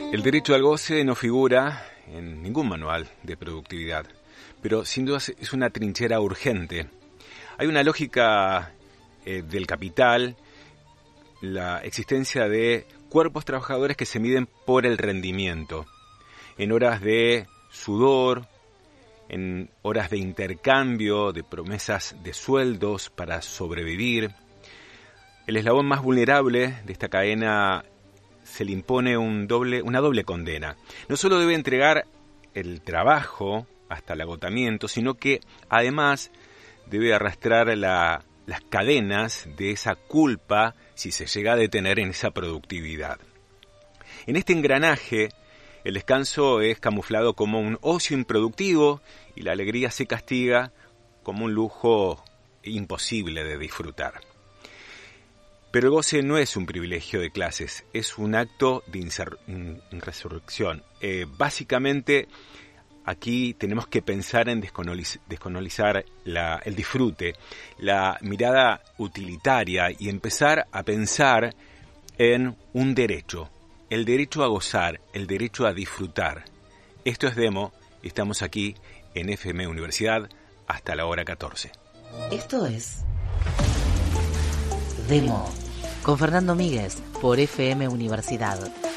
El derecho al goce no figura en ningún manual de productividad, pero sin duda es una trinchera urgente. Hay una lógica del capital, la existencia de cuerpos trabajadores que se miden por el rendimiento, en horas de sudor, en horas de intercambio, de promesas de sueldos para sobrevivir. El eslabón más vulnerable de esta cadena se le impone una doble condena. No solo debe entregar el trabajo hasta el agotamiento, sino que además debe arrastrar las cadenas de esa culpa si se llega a detener en esa productividad. En este engranaje, el descanso es camuflado como un ocio improductivo y la alegría se castiga como un lujo imposible de disfrutar. Pero el goce no es un privilegio de clases, es un acto de resurrección. Básicamente, aquí tenemos que pensar en descolonizar el disfrute, la mirada utilitaria y empezar a pensar en un derecho, el derecho a gozar, el derecho a disfrutar. Esto es Demo y estamos aquí en FM Universidad hasta la hora 14. Esto es Demo con Fernando Míguez por FM Universidad.